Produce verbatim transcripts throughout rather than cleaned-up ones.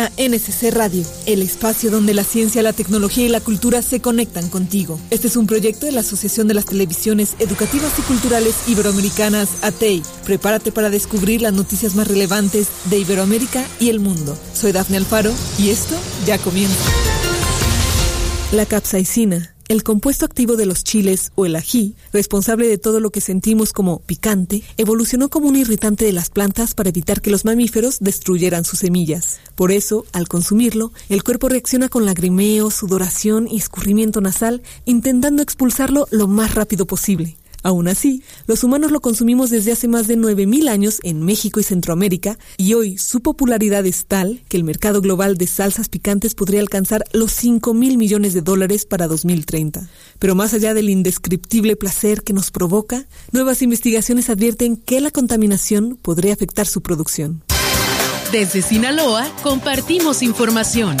A N S C Radio, el espacio donde la ciencia, la tecnología y la cultura se conectan contigo. Este es un proyecto de la Asociación de las Televisiones Educativas y Culturales Iberoamericanas, A T E I. Prepárate para descubrir las noticias más relevantes de Iberoamérica y el mundo. Soy Dafne Alfaro y esto ya comienza. La capsaicina, el compuesto activo de los chiles o el ají, responsable de todo lo que sentimos como picante, evolucionó como un irritante de las plantas para evitar que los mamíferos destruyeran sus semillas. Por eso, al consumirlo, el cuerpo reacciona con lagrimeo, sudoración y escurrimiento nasal, intentando expulsarlo lo más rápido posible. Aún así, los humanos lo consumimos desde hace más de nueve mil años en México y Centroamérica, y hoy su popularidad es tal que el mercado global de salsas picantes podría alcanzar los cinco mil millones de dólares para dos mil treinta. Pero más allá del indescriptible placer que nos provoca, nuevas investigaciones advierten que la contaminación podría afectar su producción. Desde Sinaloa, compartimos información.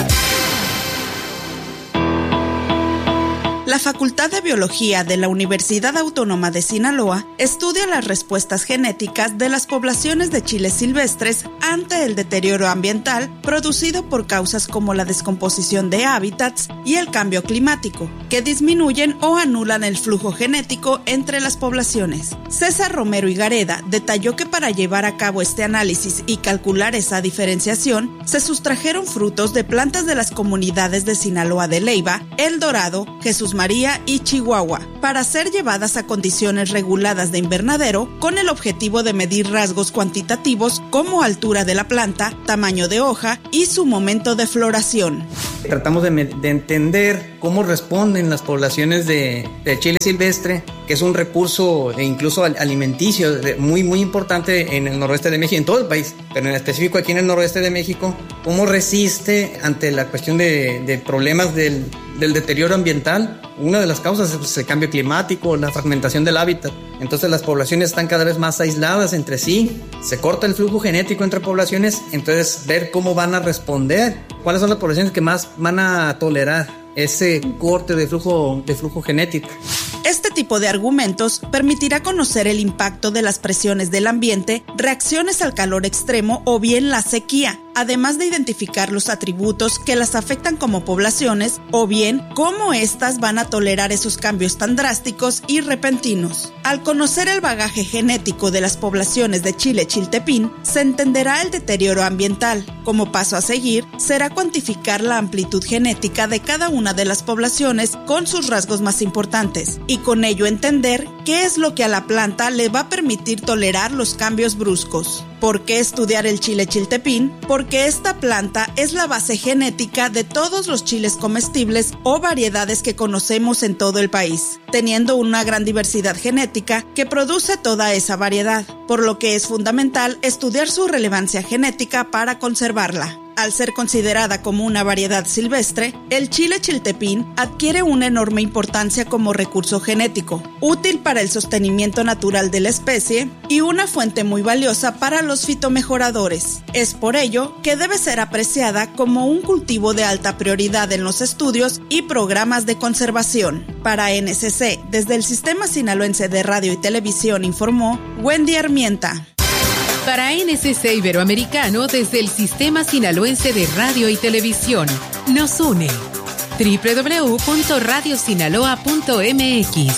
La Facultad de Biología de la Universidad Autónoma de Sinaloa estudia las respuestas genéticas de las poblaciones de chiles silvestres ante el deterioro ambiental producido por causas como la descomposición de hábitats y el cambio climático, que disminuyen o anulan el flujo genético entre las poblaciones. César Romero Higareda detalló que para llevar a cabo este análisis y calcular esa diferenciación, se sustrajeron frutos de plantas de las comunidades de Sinaloa de Leyva, El Dorado, Jesús María y Chihuahua, para ser llevadas a condiciones reguladas de invernadero con el objetivo de medir rasgos cuantitativos como altura de la planta, tamaño de hoja y su momento de floración. Tratamos de, de entender cómo responden las poblaciones de, de chile silvestre, que es un recurso e incluso alimenticio muy, muy importante en el noroeste de México, en todo el país, pero en específico aquí en el noroeste de México, cómo resiste ante la cuestión de, de problemas del, del deterioro ambiental. Una de las causas es el cambio climático, la fragmentación del hábitat. Entonces las poblaciones están cada vez más aisladas entre sí, se corta el flujo genético entre poblaciones, entonces ver cómo van a responder, cuáles son las poblaciones que más van a tolerar ese corte de flujo, de flujo genético. Este tipo de argumentos permitirá conocer el impacto de las presiones del ambiente, reacciones al calor extremo o bien la sequía, además de identificar los atributos que las afectan como poblaciones o bien cómo éstas van a tolerar esos cambios tan drásticos y repentinos. Al conocer el bagaje genético de las poblaciones de chile chiltepín, se entenderá el deterioro ambiental. Como paso a seguir, será cuantificar la amplitud genética de cada una de las poblaciones con sus rasgos más importantes y con ello entender qué es lo que a la planta le va a permitir tolerar los cambios bruscos. ¿Por qué estudiar el chile chiltepín? Porque esta planta es la base genética de todos los chiles comestibles o variedades que conocemos en todo el país, teniendo una gran diversidad genética que produce toda esa variedad, por lo que es fundamental estudiar su relevancia genética para conservarla. Al ser considerada como una variedad silvestre, el chile chiltepín adquiere una enorme importancia como recurso genético, útil para el sostenimiento natural de la especie y una fuente muy valiosa para los fitomejoradores. Es por ello que debe ser apreciada como un cultivo de alta prioridad en los estudios y programas de conservación. Para N S C, desde el Sistema Sinaloense de Radio y Televisión, informó Wendy Armienta. Para N S C Iberoamericano, desde el Sistema Sinaloense de Radio y Televisión, nos une doble u doble u doble u punto radio sinaloa punto m x.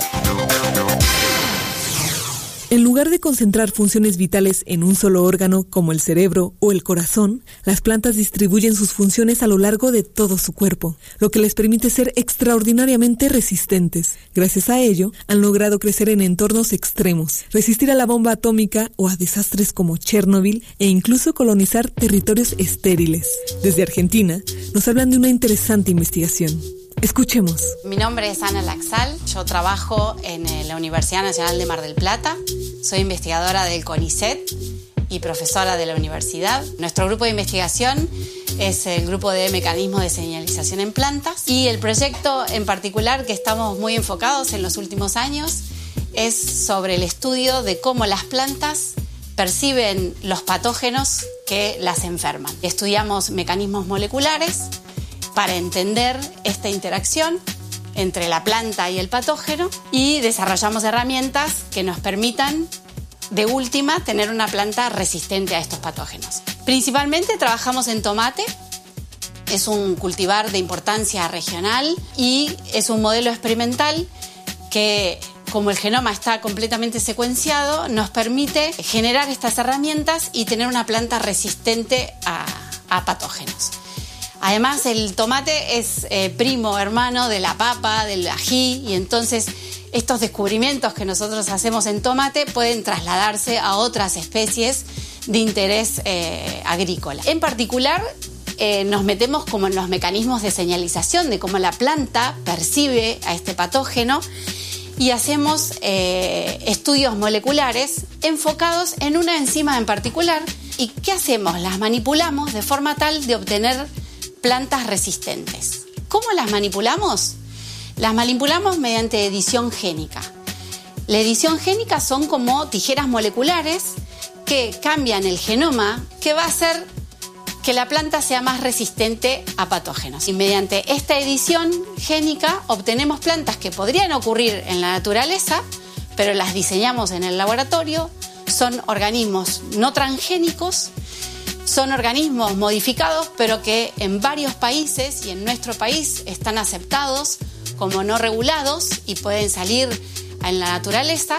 En lugar de concentrar funciones vitales en un solo órgano como el cerebro o el corazón, las plantas distribuyen sus funciones a lo largo de todo su cuerpo, lo que les permite ser extraordinariamente resistentes. Gracias a ello, han logrado crecer en entornos extremos, resistir a la bomba atómica o a desastres como Chernobyl e incluso colonizar territorios estériles. Desde Argentina, nos hablan de una interesante investigación. Escuchemos. Mi nombre es Ana Laxal, yo trabajo en la Universidad Nacional de Mar del Plata, soy investigadora del CONICET y profesora de la universidad. Nuestro grupo de investigación es el grupo de mecanismos de señalización en plantas y el proyecto en particular que estamos muy enfocados en los últimos años es sobre el estudio de cómo las plantas perciben los patógenos que las enferman. Estudiamos mecanismos moleculares para entender esta interacción entre la planta y el patógeno y desarrollamos herramientas que nos permitan, de última, tener una planta resistente a estos patógenos. Principalmente trabajamos en tomate. Es un cultivar de importancia regional y es un modelo experimental que, como el genoma está completamente secuenciado, nos permite generar estas herramientas y tener una planta resistente a, a patógenos. Además, el tomate es eh, primo hermano de la papa, del ají, y entonces estos descubrimientos que nosotros hacemos en tomate pueden trasladarse a otras especies de interés eh, agrícola. En particular, eh, nos metemos como en los mecanismos de señalización de cómo la planta percibe a este patógeno y hacemos eh, estudios moleculares enfocados en una enzima en particular. ¿Y qué hacemos? Las manipulamos de forma tal de obtener plantas resistentes. ¿Cómo las manipulamos? Las manipulamos mediante edición génica. La edición génica son como tijeras moleculares que cambian el genoma, que va a hacer que la planta sea más resistente a patógenos. Y mediante esta edición génica obtenemos plantas que podrían ocurrir en la naturaleza, pero las diseñamos en el laboratorio. Son organismos no transgénicos, son organismos modificados, pero que en varios países y en nuestro país están aceptados como no regulados y pueden salir en la naturaleza.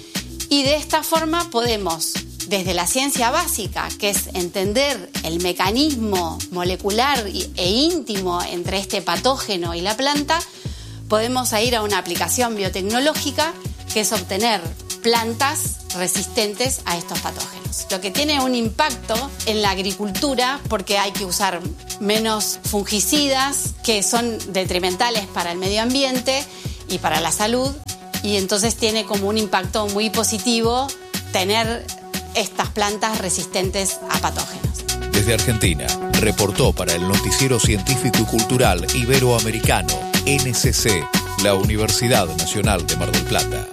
Y de esta forma podemos, desde la ciencia básica, que es entender el mecanismo molecular e íntimo entre este patógeno y la planta, podemos ir a una aplicación biotecnológica que es obtener plantas resistentes a estos patógenos. Lo que tiene un impacto en la agricultura porque hay que usar menos fungicidas que son detrimentales para el medio ambiente y para la salud, y entonces tiene como un impacto muy positivo tener estas plantas resistentes a patógenos. Desde Argentina, reportó para el Noticiero Científico y Cultural Iberoamericano, N C C, la Universidad Nacional de Mar del Plata.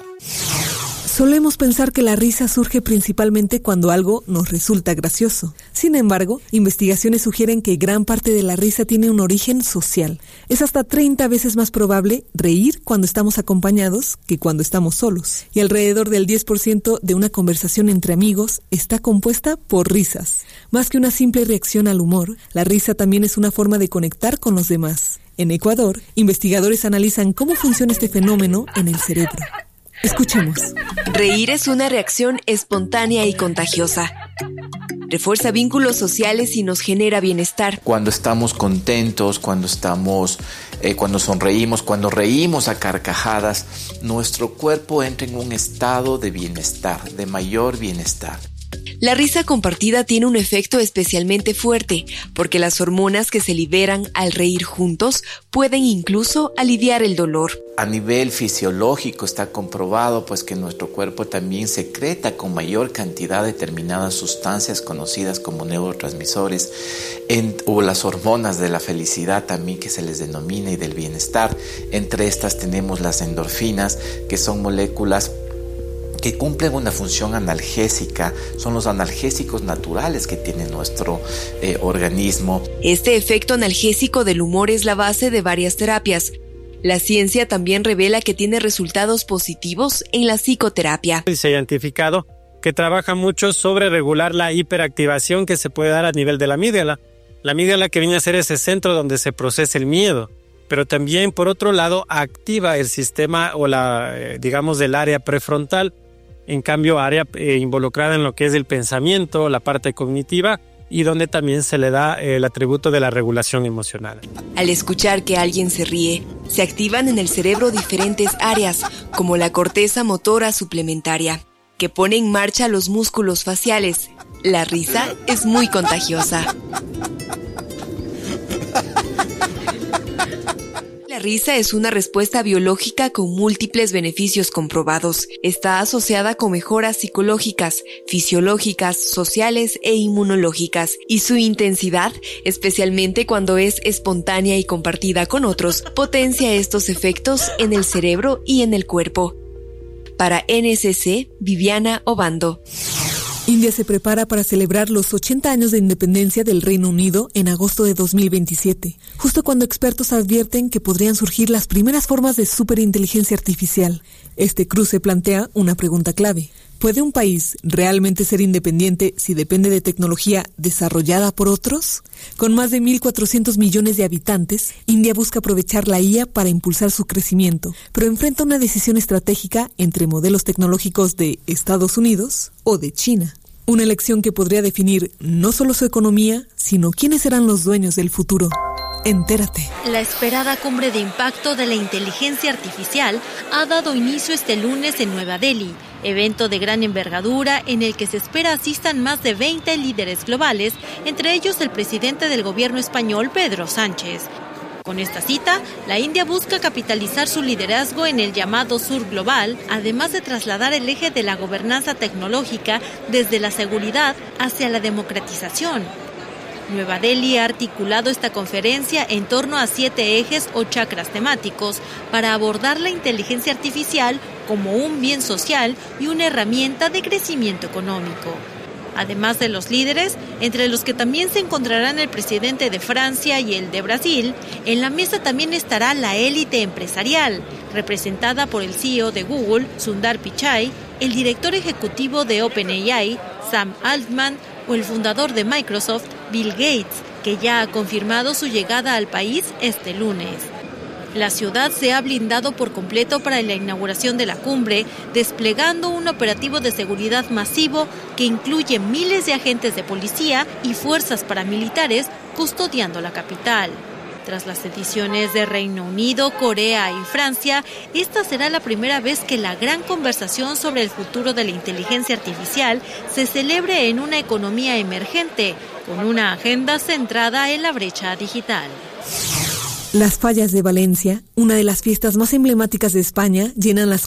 Solemos pensar que la risa surge principalmente cuando algo nos resulta gracioso. Sin embargo, investigaciones sugieren que gran parte de la risa tiene un origen social. Es hasta treinta veces más probable reír cuando estamos acompañados que cuando estamos solos. Y alrededor del diez por ciento de una conversación entre amigos está compuesta por risas. Más que una simple reacción al humor, la risa también es una forma de conectar con los demás. En Ecuador, investigadores analizan cómo funciona este fenómeno en el cerebro. Escuchemos. Reír es una reacción espontánea y contagiosa. Refuerza vínculos sociales y nos genera bienestar. Cuando estamos contentos, cuando estamos, eh, cuando sonreímos, cuando reímos a carcajadas, nuestro cuerpo entra en un estado de bienestar, de mayor bienestar. La risa compartida tiene un efecto especialmente fuerte, porque las hormonas que se liberan al reír juntos pueden incluso aliviar el dolor. A nivel fisiológico está comprobado pues que nuestro cuerpo también secreta con mayor cantidad determinadas sustancias conocidas como neurotransmisores en, o las hormonas de la felicidad también que se les denomina y del bienestar. Entre estas tenemos las endorfinas, que son moléculas que cumplen una función analgésica, son los analgésicos naturales que tiene nuestro eh, organismo. Este efecto analgésico del humor es la base de varias terapias. La ciencia también revela que tiene resultados positivos en la psicoterapia. Se ha identificado que trabaja mucho sobre regular la hiperactivación que se puede dar a nivel de la amígdala. La amígdala que viene a ser ese centro donde se procesa el miedo, pero también por otro lado activa el sistema o la, eh, digamos, del área prefrontal. En cambio, área eh, involucrada en lo que es el pensamiento, la parte cognitiva, y donde también se le da eh, el atributo de la regulación emocional. Al escuchar que alguien se ríe, se activan en el cerebro diferentes áreas, como la corteza motora suplementaria, que pone en marcha los músculos faciales. La risa es muy contagiosa. La risa es una respuesta biológica con múltiples beneficios comprobados. Está asociada con mejoras psicológicas, fisiológicas, sociales e inmunológicas, y su intensidad, especialmente cuando es espontánea y compartida con otros, potencia estos efectos en el cerebro y en el cuerpo. Para N C C, Viviana Obando. India se prepara para celebrar los ochenta años de independencia del Reino Unido en agosto de dos mil veintisiete, justo cuando expertos advierten que podrían surgir las primeras formas de superinteligencia artificial. Este cruce plantea una pregunta clave. ¿Puede un país realmente ser independiente si depende de tecnología desarrollada por otros? Con más de mil cuatrocientos millones de habitantes, India busca aprovechar la I A para impulsar su crecimiento, pero enfrenta una decisión estratégica entre modelos tecnológicos de Estados Unidos o de China. Una elección que podría definir no solo su economía, sino quiénes serán los dueños del futuro. Entérate. La esperada cumbre de impacto de la inteligencia artificial ha dado inicio este lunes en Nueva Delhi, evento de gran envergadura en el que se espera asistan más de veinte líderes globales, entre ellos el presidente del gobierno español, Pedro Sánchez. Con esta cita, la India busca capitalizar su liderazgo en el llamado Sur Global, además de trasladar el eje de la gobernanza tecnológica desde la seguridad hacia la democratización. Nueva Delhi ha articulado esta conferencia en torno a siete ejes o chakras temáticos para abordar la inteligencia artificial como un bien social y una herramienta de crecimiento económico. Además de los líderes, entre los que también se encontrarán el presidente de Francia y el de Brasil, en la mesa también estará la élite empresarial, representada por el C E O de Google, Sundar Pichai, el director ejecutivo de OpenAI, Sam Altman, o el fundador de Microsoft, Bill Gates, que ya ha confirmado su llegada al país este lunes. La ciudad se ha blindado por completo para la inauguración de la cumbre, desplegando un operativo de seguridad masivo que incluye miles de agentes de policía y fuerzas paramilitares custodiando la capital. Tras las ediciones de Reino Unido, Corea y Francia, esta será la primera vez que la gran conversación sobre el futuro de la inteligencia artificial se celebre en una economía emergente, con una agenda centrada en la brecha digital. Las fallas de Valencia, una de las fiestas más emblemáticas de España, llenan las